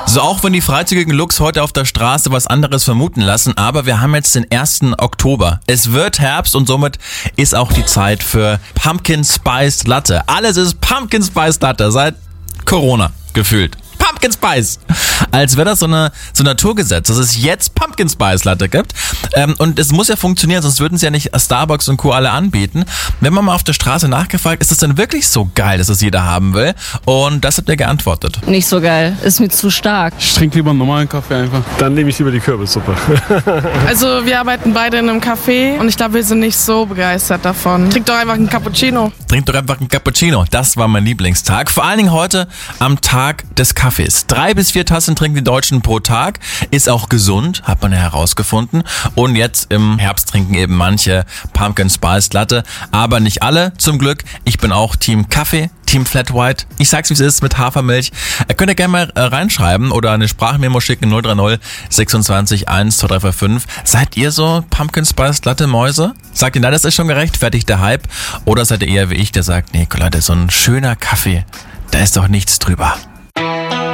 So, auch wenn die freizügigen Looks heute auf der Straße was anderes vermuten lassen, aber wir haben jetzt den 1. Oktober. Es wird Herbst und somit ist auch die Zeit für Pumpkin Spice Latte. Alles ist Pumpkin Spice Latte seit Corona gefühlt. Pumpkin Spice. Als wäre das so ein Naturgesetz, dass es jetzt Pumpkin Spice Latte gibt. Und es muss ja funktionieren, sonst würden sie ja nicht Starbucks und Co. alle anbieten. Wenn man mal auf der Straße nachgefragt, ist das denn wirklich so geil, dass das jeder haben will? Und das habt ihr geantwortet. Nicht so geil, ist mir zu stark. Ich trinke lieber einen normalen Kaffee einfach. Dann nehme ich lieber die Kürbissuppe. Also wir arbeiten beide in einem Café und ich glaube, wir sind nicht so begeistert davon. Trink doch einfach einen Cappuccino. Trink doch einfach einen Cappuccino. Das war mein Lieblingstag. Vor allen Dingen heute am Tag des Kaffees. 3 bis 4 Tassen trinken die Deutschen pro Tag. Ist auch gesund, hat man ja herausgefunden. Und jetzt im Herbst trinken eben manche Pumpkin Spice Latte. Aber nicht alle, zum Glück. Ich bin auch Team Kaffee, Team Flat White. Ich sag's, wie es ist, mit Hafermilch. Könnt ihr gerne mal reinschreiben oder eine Sprachmemo schicken, 030 26 1 2345. Seid ihr so Pumpkin Spice Latte Mäuse? Sagt ihr, na, das ist schon gerechtfertigt, der Hype? Oder seid ihr eher wie ich, der sagt, nee, Leute, so ein schöner Kaffee, da ist doch nichts drüber.